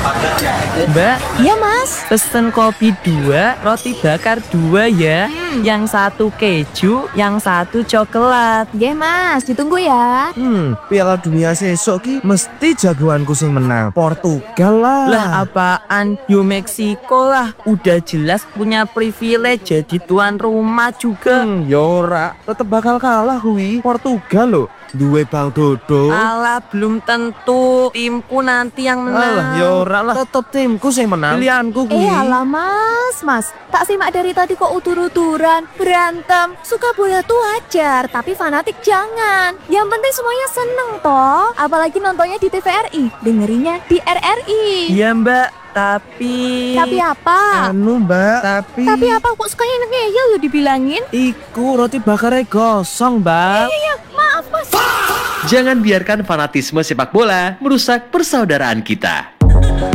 Mbak, Iya mas. pesen kopi 2, roti bakar 2 ya. Yang satu keju, yang satu coklat. Iya mas, ditunggu ya. Piala Dunia sesok ki mesti jagoanku sing menang. Portugal lah. Lah apaan? Yo Meksiko lah. Udah jelas punya privilege jadi tuan rumah juga. Ya ora, tetep bakal kalah kuwi. Portugal loh. Duwe Bang Dodo. Alah belum tentu timku nanti yang menang. Alah, ya ora lah. Tetep timku sing menang. Pilihanku kuwi. Alah mas. Tak simak dari tadi kok utur-uturan. Berantem. Suka bola tuh wajar, tapi fanatik jangan. Yang penting semuanya seneng toh. Apalagi nontonnya di TVRI, dengerinnya di RRI. Iya Mbak, tapi Apa? Anu Mbak, Tapi apa kok sukanya ngeyel lo dibilangin? iku roti bakarnya gosong Mbak. Iya, maaf mas. Jangan biarkan fanatisme sepak bola merusak persaudaraan kita.